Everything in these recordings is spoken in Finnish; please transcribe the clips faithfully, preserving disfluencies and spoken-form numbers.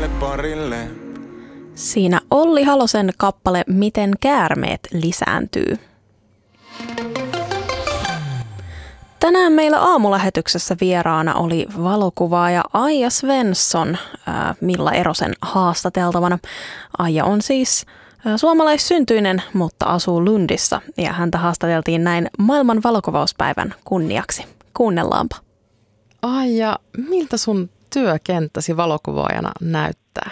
parille. Siinä Olli Halosen kappale Miten käärmeet lisääntyy. Tänään meillä aamulähetyksessä vieraana oli valokuvaaja Aija Svensson, ää, Milla Erosen haastateltavana. Aija on siis ää, suomalaissyntyinen, mutta asuu Lundissa ja häntä haastateltiin näin maailman valokuvauspäivän kunniaksi. Kuunnellaanpa. Aija, miltä sun työkenttäsi valokuvaajana näyttää?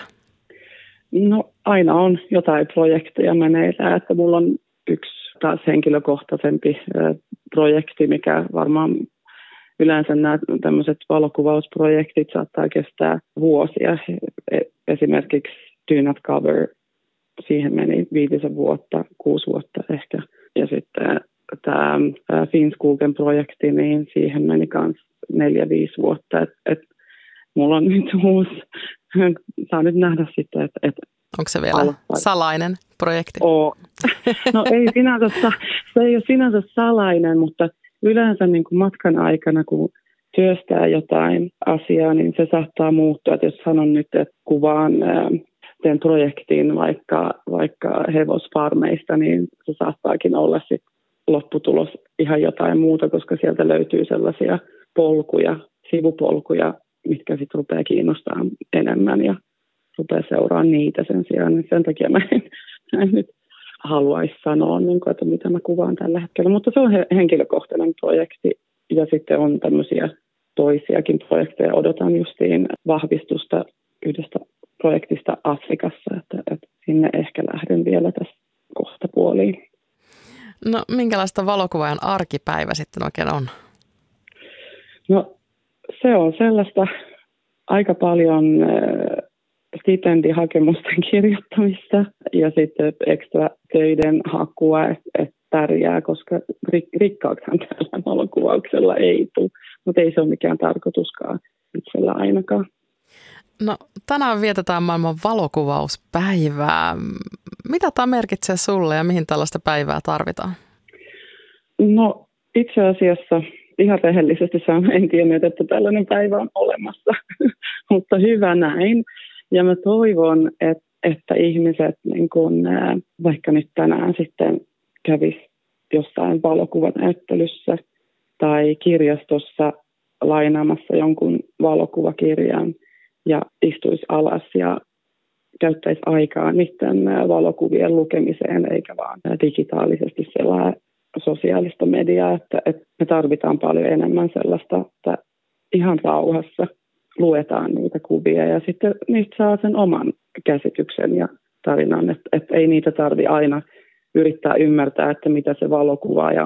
No aina on jotain projekteja meneillään, että mulla on yksi taas henkilökohtaisempi projekti, mikä varmaan yleensä nämä tämmöiset valokuvausprojektit saattaa kestää vuosia. Esimerkiksi Do Not Cover, siihen meni viitisen vuotta, kuusi vuotta ehkä. Ja sitten tämä Finnskogen projekti, niin siihen meni myös neljä, viisi vuotta. Et, et, mulla on nyt uusi, saa nyt nähdä sitten, että et, onko se vielä aloittaa. Salainen projekti? Oo. No ei sinänsä, se ei ole sinänsä salainen, mutta yleensä niin kuin matkan aikana, kun työstää jotain asiaa, niin se saattaa muuttua. Että jos sanon nyt, että kuvaan, teen projektiin vaikka, vaikka hevosfarmeista, niin se saattaakin olla sitten lopputulos ihan jotain muuta, koska sieltä löytyy sellaisia polkuja, sivupolkuja, mitkä sitten rupeaa kiinnostamaan enemmän ja rupeaa seuraamaan niitä sen sijaan. Niin sen takia mä en, mä en nyt haluaisi sanoa, niin kuin, että mitä mä kuvaan tällä hetkellä. Mutta se on henkilökohtainen projekti ja sitten on tämmöisiä toisiakin projekteja. Odotan justiin vahvistusta yhdestä projektista Afrikassa, että, että sinne ehkä lähden vielä tässä kohta puoliin. No minkälaista valokuvaajan arkipäivä sitten oikein on? No se on sellaista aika paljon stipendihakemusten kirjoittamista ja sitten ekstra töiden hakua, että et pärjää, koska rik- rikkauksihan tällä valokuvauksella ei tule, mutta ei se ole mikään tarkoituskaan itsellä ainakaan. No tänään vietetään maailman valokuvauspäivää. Mitä tämä merkitsee sulle ja mihin tällaista päivää tarvitaan? No itse asiassa ihan rehellisesti sanon, en tiennyt, että tällainen päivä on olemassa, mutta hyvä näin. Ja mä toivon, että, että ihmiset, niin kun, vaikka nyt tänään sitten kävisi jossain valokuvanäyttelyssä tai kirjastossa lainaamassa jonkun valokuvakirjan ja istuisi alas ja käyttäisi aikaa niiden valokuvien lukemiseen, eikä vaan digitaalisesti selaa sosiaalista mediaa, että, että me tarvitaan paljon enemmän sellaista, että ihan rauhassa luetaan niitä kuvia ja sitten niistä saa sen oman käsityksen ja tarinan, että, että ei niitä tarvitse aina yrittää ymmärtää, että mitä se valokuvaaja